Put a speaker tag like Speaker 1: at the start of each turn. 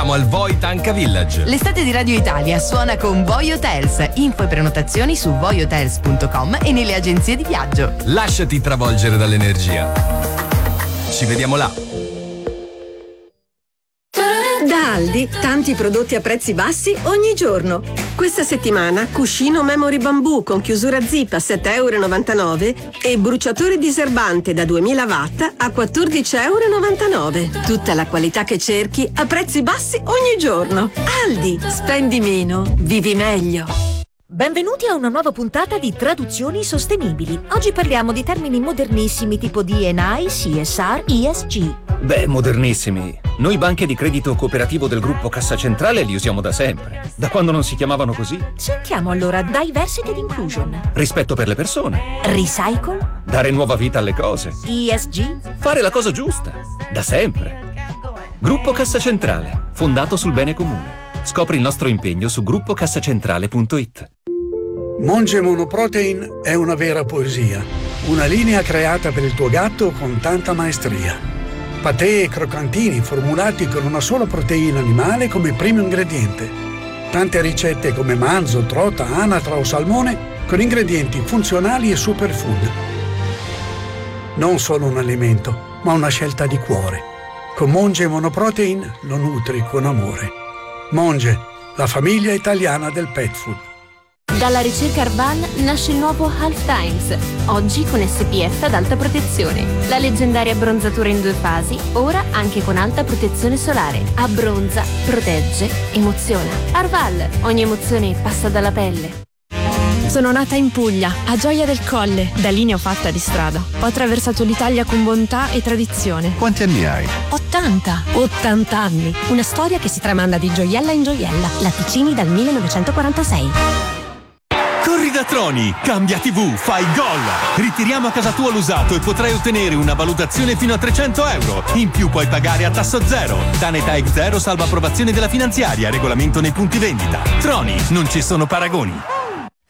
Speaker 1: Siamo al Voi Tanca Village.
Speaker 2: L'estate di Radio Italia suona con Voi Hotels. Info e prenotazioni su voihotels.com e nelle agenzie di viaggio.
Speaker 1: Lasciati travolgere dall'energia. Ci vediamo là.
Speaker 3: Da Aldi, tanti prodotti a prezzi bassi ogni giorno. Questa settimana cuscino Memory Bamboo con chiusura zip a 7,99 € e bruciatore diserbante da 2000 watt a 14,99 €. Tutta la qualità che cerchi a prezzi bassi ogni giorno. Aldi, spendi meno, vivi meglio.
Speaker 4: Benvenuti a una nuova puntata di Traduzioni Sostenibili. Oggi parliamo di termini modernissimi tipo D&I, CSR, ESG.
Speaker 5: Beh, modernissimi. Noi banche di credito cooperativo del gruppo Cassa Centrale li usiamo da sempre. Da quando non si chiamavano così.
Speaker 4: Sentiamo allora Diversity ed Inclusion.
Speaker 5: Rispetto per le persone.
Speaker 4: Recycle.
Speaker 5: Dare nuova vita alle cose.
Speaker 4: ESG.
Speaker 5: Fare la cosa giusta. Da sempre. Gruppo Cassa Centrale, fondato sul bene comune. Scopri il nostro impegno su gruppocassacentrale.it.
Speaker 6: Monge Monoprotein è una vera poesia, una linea creata per il tuo gatto con tanta maestria. Patè e croccantini formulati con una sola proteina animale come primo ingrediente. Tante ricette come manzo, trota, anatra o salmone con ingredienti funzionali e superfood. Non solo un alimento, ma una scelta di cuore. Con Monge Monoprotein lo nutri con amore. Monge, la famiglia italiana del pet food.
Speaker 7: Dalla ricerca Arval nasce il nuovo Half Times, oggi con SPF ad alta protezione. La leggendaria abbronzatura in 2 fasi, ora anche con alta protezione solare. Abbronza, protegge, emoziona. Arval, ogni emozione passa dalla pelle.
Speaker 8: Sono nata in Puglia, a Gioia del Colle. Da lì ne ho fatta di strada. Ho attraversato l'Italia con bontà e tradizione.
Speaker 9: Quanti anni hai?
Speaker 8: 80 anni. Una storia che si tramanda di gioiella in gioiella. Latticini dal 1946.
Speaker 10: Corri da Troni, cambia TV, fai gol! Ritiriamo a casa tua l'usato e potrai ottenere una valutazione fino a 300 €. In più puoi pagare a tasso zero. Danetag zero salva approvazione della finanziaria, regolamento nei punti vendita. Troni, non ci sono paragoni.